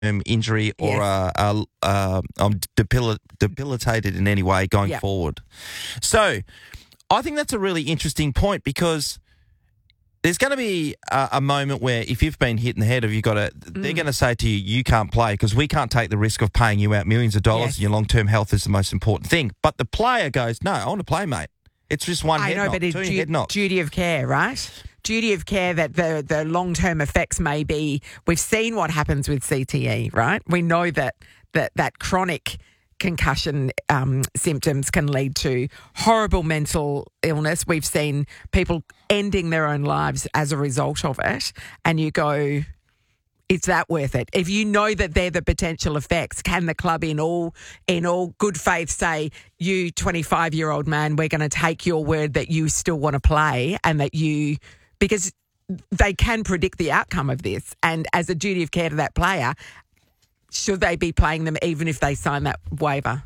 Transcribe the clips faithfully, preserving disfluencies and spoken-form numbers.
injury or Yes. uh, uh, uh, I'm debil- debilitated in any way going Yep. forward. So I think that's a really interesting point because there's going to be a, a moment where if you've been hit in the head, if you've got a, they're going to say to you, you can't play because we can't take the risk of paying you out millions of dollars Yes. and your long-term health is the most important thing. But the player goes, no, I want to play, mate. It's just one I head know, knock, but it's two du- head knocks. duty of care, right? Duty of care that the, the long-term effects may be, we've seen what happens with C T E, right? We know that that, that chronic concussion um, symptoms can lead to horrible mental illness. We've seen people ending their own lives as a result of it. And you go, is that worth it? If you know that they're the potential effects, can the club in all in all good faith say, you twenty-five-year-old man, we're going to take your word that you still want to play and that you, because they can predict the outcome of this. And as a duty of care to that player, should they be playing them even if they sign that waiver?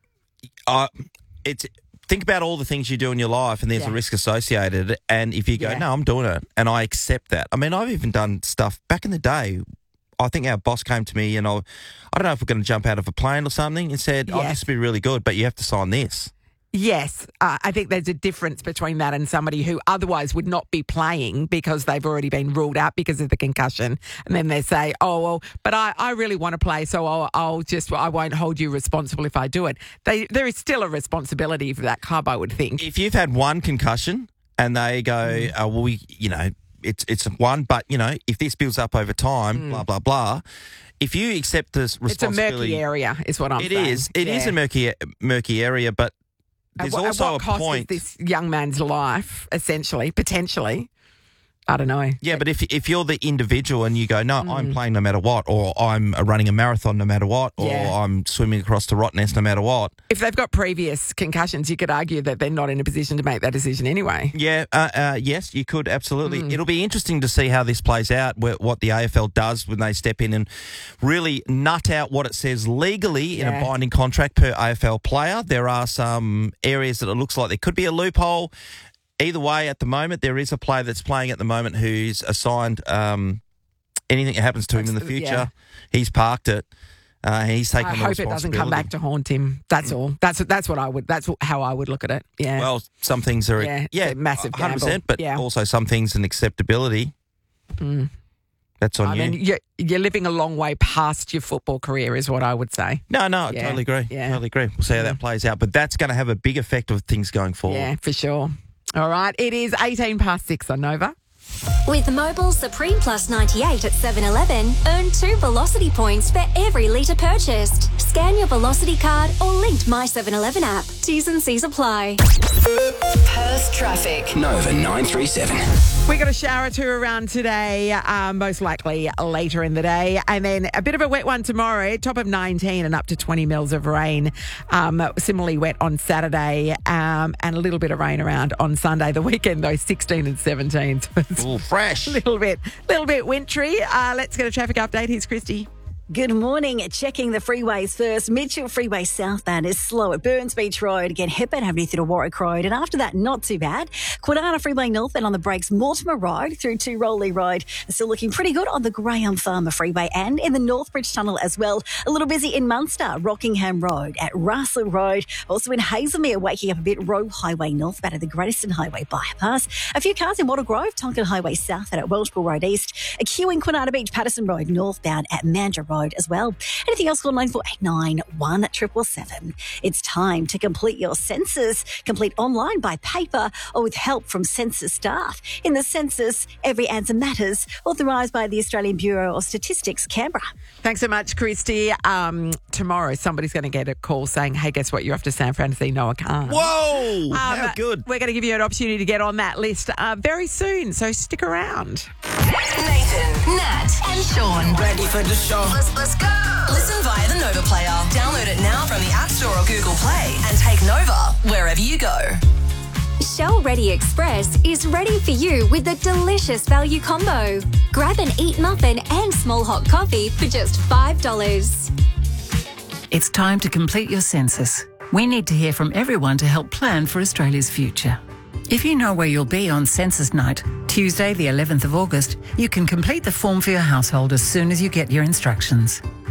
Uh, it's think about all the things you do in your life and there's Yeah. a risk associated. And if you go, Yeah. no, I'm doing it and I accept that. I mean, I've even done stuff back in the day. I think our boss came to me and I, I don't know if we're going to jump out of a plane or something and said, oh, Yes. this would be really good, but you have to sign this. Yes, uh, I think there's a difference between that and somebody who otherwise would not be playing because they've already been ruled out because of the concussion. And then they say, oh, well, but I, I really want to play, so I'll, I'll just, I won't hold you responsible if I do it. They, there is still a responsibility for that club, I would think. If you've had one concussion and they go, Mm. oh, well, we, you know, it's it's one, but, you know, if this builds up over time, blah, blah, blah, if you accept this It's a responsibility. murky area is what I'm It saying. is. It is Yeah. a murky, murky area, but At there's what, also at what a cost point. is this young man's life, essentially, potentially? I don't know. Yeah, but if if you're the individual and you go, no, Mm. I'm playing no matter what, or I'm running a marathon no matter what, or Yeah. I'm swimming across the Rottnest no matter what. If they've got previous concussions, you could argue that they're not in a position to make that decision anyway. Yeah, uh, uh, yes, you could, absolutely. Mm. It'll be interesting to see how this plays out, wh- what the A F L does when they step in and really nut out what it says legally in Yeah. a binding contract per A F L player. There are some areas that it looks like there could be a loophole. Either way, at the moment, there is a player that's playing at the moment who's assigned um, anything that happens to him in the Absolutely, future. yeah. He's parked it. Uh, he's taken I the hope it doesn't come responsibility. back to haunt him. That's all. That's that's what I would. That's how I would look at it. Yeah. Well, some things are, Yeah, yeah, it's a massive one hundred percent, gamble. but Yeah. also some things an acceptability. Mm. That's on I you. mean, you're, you're living a long way past your football career, is what I would say. no, no, I Yeah, totally agree. yeah. Totally agree. We'll see how that plays out. But that's going to have a big effect of things going forward. Yeah, for sure. All right. It is eighteen past six on Nova. With Mobile Supreme Plus ninety-eight at seven eleven, earn two Velocity points for every litre purchased. Scan your Velocity card or linked My seven eleven app. T's and C's apply. Perth traffic. Nova nine three seven. We got a shower or two around today, um, most likely later in the day. And then a bit of a wet one tomorrow, top of nineteen and up to twenty mils of rain. Um, similarly wet on Saturday um, and a little bit of rain around on Sunday. The weekend, though, sixteen and seventeen. So it's Ooh, fresh. a little bit, little bit wintry. Uh, let's get a traffic update. Here's Christy. Good morning. Checking the freeways first. Mitchell Freeway southbound is slow at Burns Beach Road. Again, Hepburn Avenue through to Warwick Road. And after that, not too bad. Quinana Freeway northbound on the brakes, Mortimer Road through to Rowley Road. Still looking pretty good on the Graham Farmer Freeway and in the Northbridge Tunnel as well. A little busy in Munster, Rockingham Road at Russell Road. Also in Hazelmere, waking up a bit, Roe Highway northbound at the Greater Highway bypass. A few cars in Wattle Grove, Tonkin Highway southbound at Welshpool Road East. A queue in Quinana Beach, Patterson Road northbound at Mandurah Road as well. Anything else, call nine four eight nine, one seven seven seven. It's time to complete your census. Complete online, by paper, or with help from census staff. In the census, every answer matters. Authorised by the Australian Bureau of Statistics, Canberra. Thanks so much, Christy. Um, tomorrow, somebody's going to get a call saying, hey, guess what? You're off to San Fran to see Noah Khan. Whoa! Um, How good. We're going to give you an opportunity to get on that list uh, very soon, so stick around. Nathan, Nat, and Sean. Ready for the show. Let's, let's go. Listen via the Nova player. Download it now from the App Store or Google Play and take Nova wherever you go. Shell Ready Express is ready for you with the delicious value combo. Grab an Eat muffin and small hot coffee for just five dollars. It's time to complete your census. We need to hear from everyone to help plan for Australia's future. If you know where you'll be on census night, Tuesday, the eleventh of August, you can complete the form for your household as soon as you get your instructions.